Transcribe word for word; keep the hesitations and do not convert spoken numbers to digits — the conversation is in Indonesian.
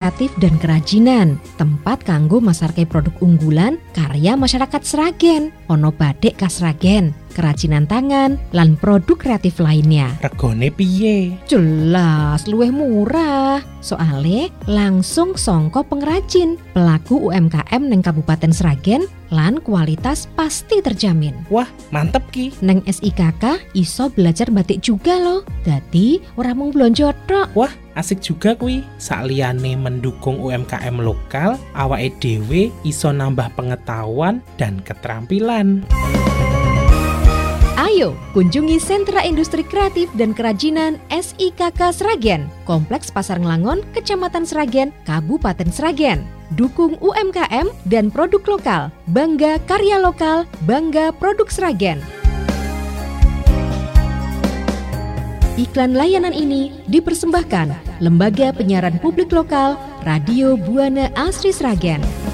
kreatif dan kerajinan, tempat kanggo masarke produk unggulan karya masyarakat Sragen. Ono batik khas Sragen, kerajinan tangan, lan produk kreatif lainnya. Regone piye? Jelas luwih murah. Soale langsung songko pengrajin, pelaku U M K M neng Kabupaten Sragen, lan kualitas pasti terjamin. Wah, mantep ki. Neng S I K K iso belajar batik juga loh. Dadi ora mung blonjo tok. Wah, asik juga kuwi. Sakliyane mendukung U M K M lokal, awake dhewe iso nambah pengetahuan dan keterampilan. Ayo kunjungi Sentra Industri Kreatif dan Kerajinan S I K K Sragen, Kompleks Pasar Nglangon, Kecamatan Sragen, Kabupaten Sragen. Dukung U M K M dan produk lokal, bangga karya lokal, bangga produk Sragen. Iklan layanan ini dipersembahkan Lembaga Penyiaran Publik Lokal, Radio Buana Asri Sragen.